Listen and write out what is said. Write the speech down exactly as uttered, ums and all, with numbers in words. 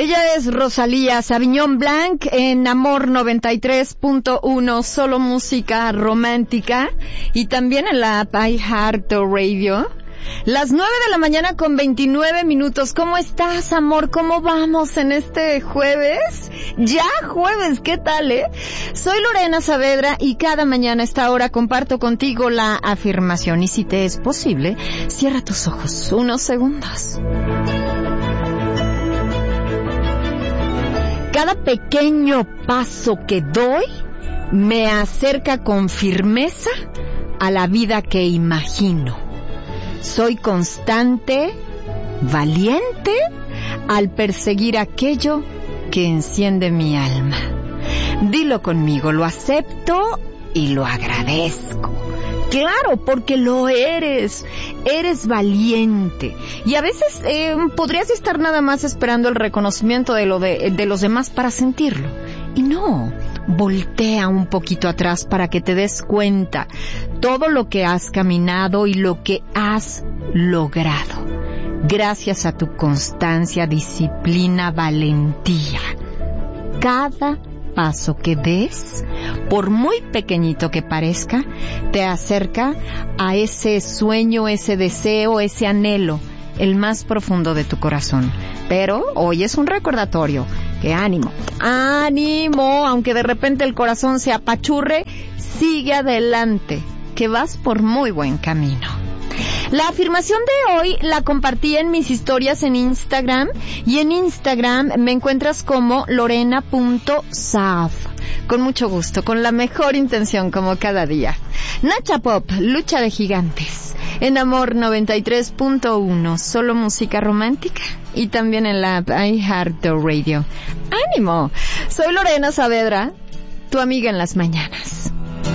Ella es Rosalía Sauvignon Blanc en Amor noventa y tres punto uno, solo música romántica, y también en la app iHeartRadio. Las nueve de la mañana con veintinueve minutos. ¿Cómo estás, amor? ¿Cómo vamos en este jueves? Ya jueves, ¿qué tal, eh? Soy Lorena Saavedra y cada mañana a esta hora comparto contigo la afirmación. Y si te es posible, cierra tus ojos unos segundos. Cada pequeño paso que doy me acerca con firmeza a la vida que imagino. Soy constante, valiente, al perseguir aquello que enciende mi alma. Dilo conmigo, lo acepto y lo agradezco. Claro, porque lo eres. Eres valiente. Y a veces eh, podrías estar nada más esperando el reconocimiento de, lo de, de los demás para sentirlo. Y no, voltea un poquito atrás para que te des cuenta todo lo que has caminado y lo que has logrado. Gracias a tu constancia, disciplina, valentía. Cada paso que des, por muy pequeñito que parezca, te acerca a ese sueño, ese deseo, ese anhelo, el más profundo de tu corazón. Pero hoy es un recordatorio que ánimo, ánimo, aunque de repente el corazón se apachurre, sigue adelante, que vas por muy buen camino. La afirmación de hoy la compartí en mis historias en Instagram, y en Instagram me encuentras como lorena punto sav. Con mucho gusto, con la mejor intención como cada día. Nacha Pop, Lucha de Gigantes, en Amor noventa y tres punto uno, solo música romántica, y también en la iHeartRadio. ¡Ánimo! Soy Lorena Saavedra, tu amiga en las mañanas.